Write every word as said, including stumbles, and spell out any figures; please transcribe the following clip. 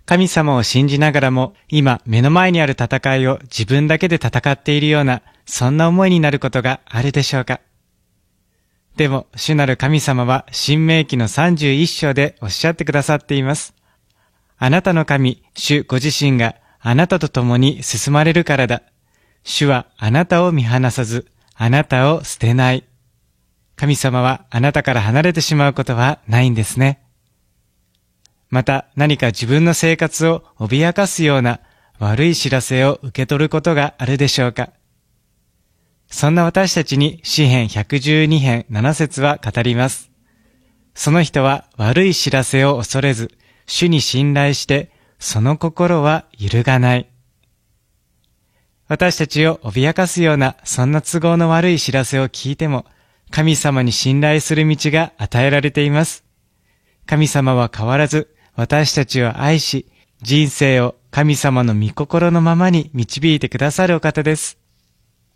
神様を信じながらも、今目の前にある戦いを自分だけで戦っているような、そんな思いになることがあるでしょうか。でも、主なる神様は、申命記のさんじゅういっ章でおっしゃってくださっています。あなたの神、主ご自身があなたと共に進まれるからだ。主はあなたを見放さず、あなたを捨てない。神様はあなたから離れてしまうことはないんですね。また何か自分の生活を脅かすような悪い知らせを受け取ることがあるでしょうか。そんな私たちに詩編ひゃくじゅうに編なな節は語ります。その人は悪い知らせを恐れず、主に信頼して、その心は揺るがない。私たちを脅かすようなそんな都合の悪い知らせを聞いても、神様に信頼する道が与えられています。神様は変わらず私たちを愛し、人生を神様の御心のままに導いてくださるお方です。